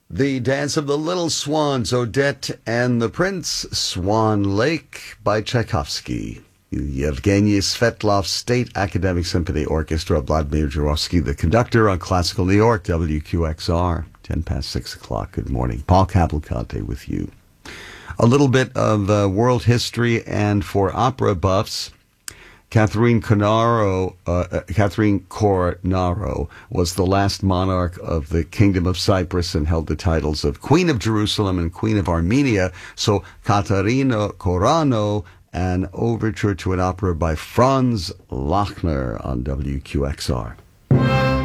The Dance of the Little Swans, Odette and the Prince, Swan Lake by Tchaikovsky. Yevgeny Svetlov State Academic Symphony Orchestra, Vladimir Jurowski, the conductor on Classical New York, WQXR, 10 past 6 o'clock. Good morning. Paul Cavalcante with you. A little bit of world history, and for opera buffs, Catherine Cornaro was the last monarch of the Kingdom of Cyprus and held the titles of Queen of Jerusalem and Queen of Armenia. So Caterina Corano, an overture to an opera by Franz Lachner on WQXR.